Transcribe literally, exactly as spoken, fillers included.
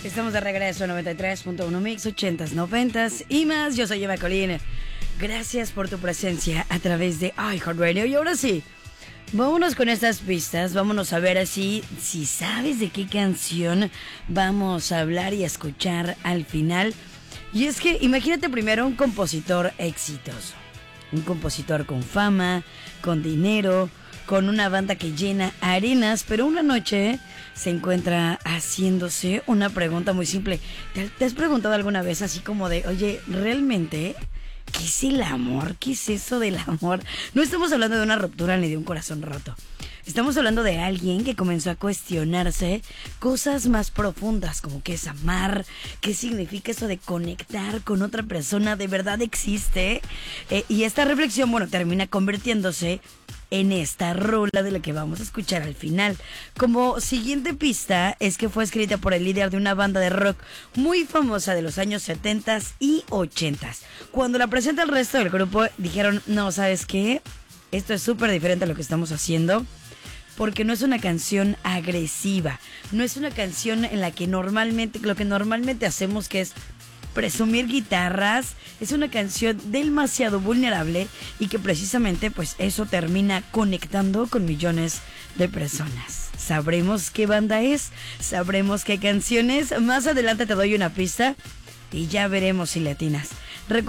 Estamos de regreso a noventa y tres punto uno Mix, ochentas, noventas y más. Yo soy Eva Colín. Gracias por tu presencia a través de iHeartRadio. Y ahora sí, vámonos con estas pistas. Vámonos a ver así si sabes de qué canción vamos a hablar y a escuchar al final. Y es que imagínate primero un compositor exitoso. Un compositor con fama, con dinero, con una banda que llena arenas, pero una noche se encuentra haciéndose una pregunta muy simple. ¿Te, te has preguntado alguna vez así como de, oye, realmente, qué es el amor? ¿Qué es eso del amor? No estamos hablando de una ruptura ni de un corazón roto. Estamos hablando de alguien que comenzó a cuestionarse cosas más profundas, como qué es amar, qué significa eso de conectar con otra persona, ¿de verdad existe? Eh, y esta reflexión, bueno, termina convirtiéndose en esta rola de la que vamos a escuchar al final. Como siguiente pista es que fue escrita por el líder de una banda de rock muy famosa de los años setentas y ochentas. Cuando la presenta el resto del grupo dijeron, no, ¿sabes qué? Esto es súper diferente a lo que estamos haciendo. Porque no es una canción agresiva, no es una canción en la que normalmente, lo que normalmente hacemos que es presumir guitarras, es una canción demasiado vulnerable y que precisamente pues eso termina conectando con millones de personas. Sabremos qué banda es, sabremos qué canción es, más adelante te doy una pista y ya veremos si le atinas.